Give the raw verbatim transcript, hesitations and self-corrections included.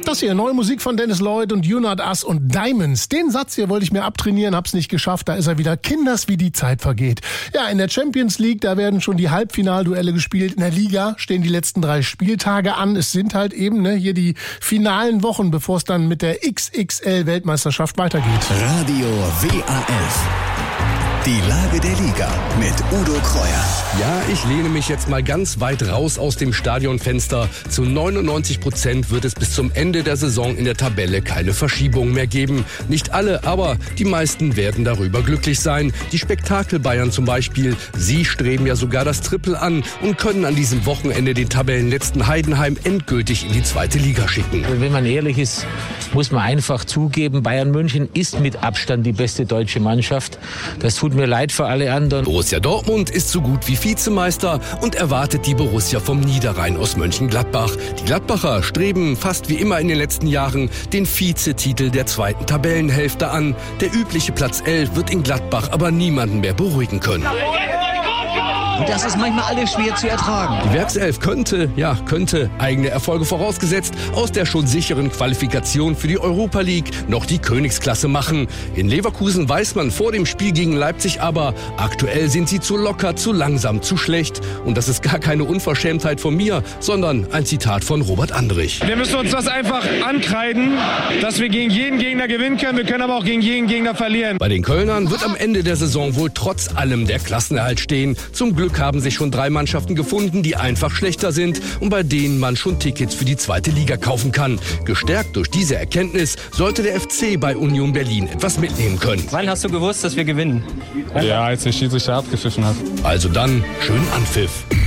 Das hier, neue Musik von Dennis Lloyd und You Not Us und Diamonds. Den Satz hier wollte ich mir abtrainieren, hab's nicht geschafft. Da ist er wieder. Kinders, wie die Zeit vergeht. Ja, in der Champions League, da werden schon die Halbfinalduelle gespielt. In der Liga stehen die letzten drei Spieltage an. Es sind halt eben ne, hier die finalen Wochen, bevor es dann mit der X X L-Weltmeisterschaft weitergeht. Radio W A F. Die Lage der Liga mit Udo Kreuer. Ja, ich lehne mich jetzt mal ganz weit raus aus dem Stadionfenster. Zu neunundneunzig Prozent wird es bis zum Ende der Saison in der Tabelle keine Verschiebung mehr geben. Nicht alle, aber die meisten werden darüber glücklich sein. Die Spektakel-Bayern zum Beispiel. Sie streben ja sogar das Triple an und können an diesem Wochenende den Tabellenletzten Heidenheim endgültig in die zweite Liga schicken. Wenn man ehrlich ist, muss man einfach zugeben, Bayern München ist mit Abstand die beste deutsche Mannschaft. Das tut mir leid für alle anderen. Borussia Dortmund ist so gut wie Vizemeister und erwartet die Borussia vom Niederrhein aus Mönchengladbach. Die Gladbacher streben fast wie immer in den letzten Jahren den Vizetitel der zweiten Tabellenhälfte an. Der übliche Platz elf wird in Gladbach aber niemanden mehr beruhigen können. Und das ist manchmal alles schwer zu ertragen. Die Werkself könnte, ja, könnte, eigene Erfolge vorausgesetzt, aus der schon sicheren Qualifikation für die Europa League noch die Königsklasse machen. In Leverkusen weiß man vor dem Spiel gegen Leipzig aber, aktuell sind sie zu locker, zu langsam, zu schlecht. Und das ist gar keine Unverschämtheit von mir, sondern ein Zitat von Robert Andrich. Wir müssen uns das einfach ankreiden, dass wir gegen jeden Gegner gewinnen können. Wir können aber auch gegen jeden Gegner verlieren. Bei den Kölnern wird am Ende der Saison wohl trotz allem der Klassenerhalt stehen. Zum Glück haben sich schon drei Mannschaften gefunden, die einfach schlechter sind und bei denen man schon Tickets für die zweite Liga kaufen kann. Gestärkt durch diese Erkenntnis sollte der F C bei Union Berlin etwas mitnehmen können. Wann hast du gewusst, dass wir gewinnen? Ja, als der Schiedsrichter abgepfiffen hat. Also dann, schönen Anpfiff.